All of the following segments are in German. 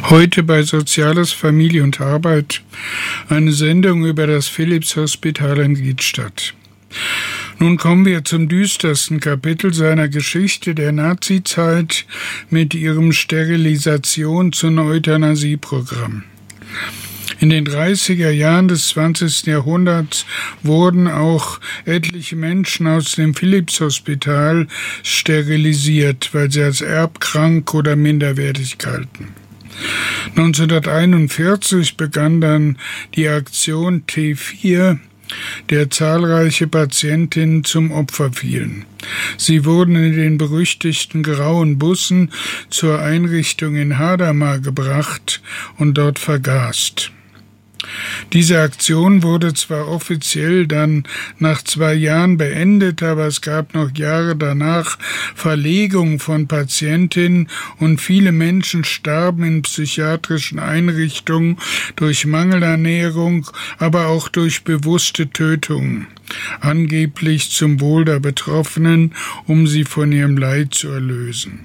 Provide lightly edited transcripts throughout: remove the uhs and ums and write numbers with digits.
Heute bei Soziales, Familie und Arbeit eine Sendung über das Philipps-Hospital in Gittstadt. Nun kommen wir zum düstersten Kapitel seiner Geschichte der Nazizeit mit ihrem Sterilisation- und Euthanasieprogramm. In den 30er Jahren des 20. Jahrhunderts wurden auch etliche Menschen aus dem Philipps-Hospital sterilisiert, weil sie als erbkrank oder minderwertig galten. 1941 begann dann die Aktion T4, der zahlreiche Patientinnen zum Opfer fielen. Sie wurden in den berüchtigten grauen Bussen zur Einrichtung in Hadamar gebracht und dort vergast. Diese Aktion wurde zwar offiziell dann nach 2 Jahren beendet, aber es gab noch Jahre danach Verlegung von Patientinnen und viele Menschen starben in psychiatrischen Einrichtungen durch Mangelernährung, aber auch durch bewusste Tötungen, angeblich zum Wohl der Betroffenen, um sie von ihrem Leid zu erlösen.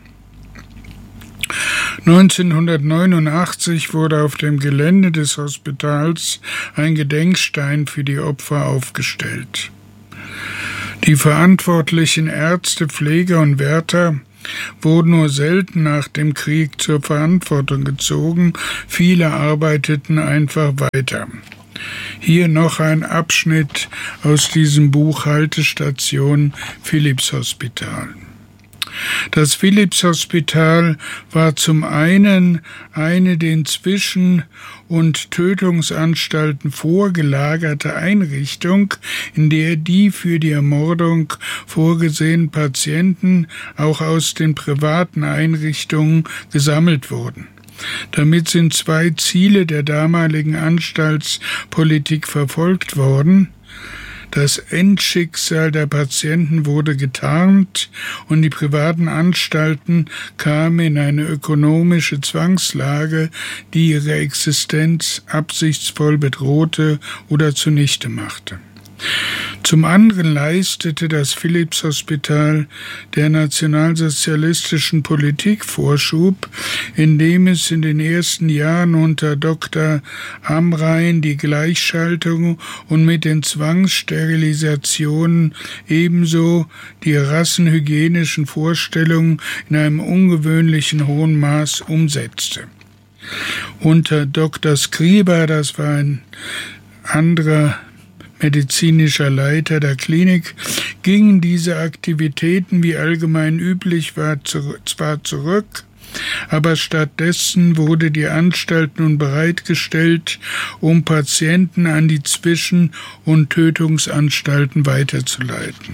1989 wurde auf dem Gelände des Hospitals ein Gedenkstein für die Opfer aufgestellt. Die verantwortlichen Ärzte, Pfleger und Wärter wurden nur selten nach dem Krieg zur Verantwortung gezogen, viele arbeiteten einfach weiter. Hier noch ein Abschnitt aus diesem Buch Haltestation Philipps-Hospital. Das Philipps-Hospital war zum einen eine den Zwischen- und Tötungsanstalten vorgelagerte Einrichtung, in der die für die Ermordung vorgesehenen Patienten auch aus den privaten Einrichtungen gesammelt wurden. Damit sind 2 Ziele der damaligen Anstaltspolitik verfolgt worden. Das Endschicksal der Patienten wurde getarnt und die privaten Anstalten kamen in eine ökonomische Zwangslage, die ihre Existenz absichtsvoll bedrohte oder zunichte machte. Zum anderen leistete das Philipps-Hospital der nationalsozialistischen Politik Vorschub, indem es in den ersten Jahren unter Dr. Amrain die Gleichschaltung und mit den Zwangssterilisationen ebenso die rassenhygienischen Vorstellungen in einem ungewöhnlichen hohen Maß umsetzte. Unter Dr. Skriba, das war ein anderer medizinischer Leiter der Klinik, gingen diese Aktivitäten, wie allgemein üblich war, zwar zurück, aber stattdessen wurde die Anstalt nun bereitgestellt, um Patienten an die Zwischen- und Tötungsanstalten weiterzuleiten.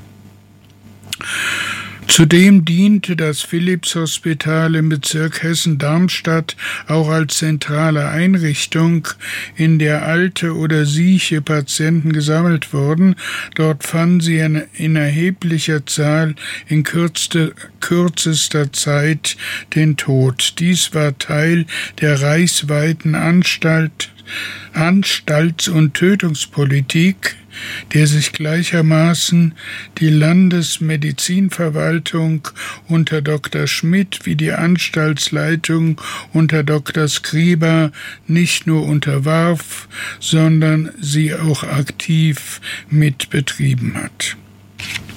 Zudem diente das Philipps-Hospital im Bezirk Hessen-Darmstadt auch als zentrale Einrichtung, in der alte oder sieche Patienten gesammelt wurden. Dort fanden sie in erheblicher Zahl in kürzester Zeit den Tod. Dies war Teil der reichsweiten Anstalts- und Tötungspolitik, der sich gleichermaßen die Landesmedizinverwaltung unter Dr. Schmidt wie die Anstaltsleitung unter Dr. Skriba nicht nur unterwarf, sondern sie auch aktiv mitbetrieben hat.